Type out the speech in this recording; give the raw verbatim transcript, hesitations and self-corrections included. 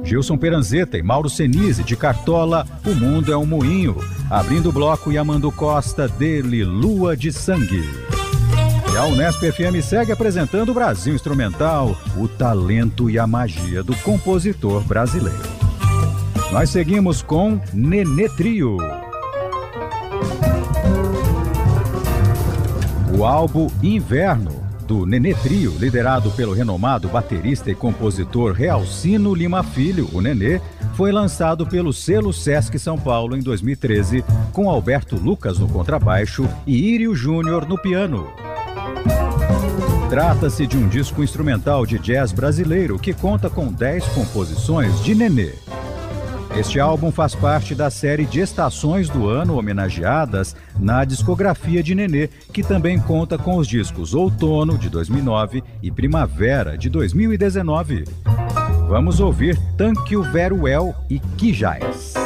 Gilson Peranzeta e Mauro Senise, de Cartola, O Mundo é um Moinho. Abrindo o bloco, Yamando Costa, dele, Lua de Sangue. E a Unesp F M segue apresentando o Brasil Instrumental, o talento e a magia do compositor brasileiro. Nós seguimos com Nenê Trio. O álbum Inverno, do Nenê Trio, liderado pelo renomado baterista e compositor Realcino Lima Filho, o Nenê, foi lançado pelo selo Sesc São Paulo em dois mil e treze, com Alberto Lucas no contrabaixo e Írio Júnior no piano. Trata-se de um disco instrumental de jazz brasileiro que conta com dez composições de Nenê. Este álbum faz parte da série de estações do ano homenageadas na discografia de Nenê, que também conta com os discos Outono, de dois mil e nove, e Primavera, de dois mil e dezenove. Vamos ouvir Thank You Very Well e Quijais.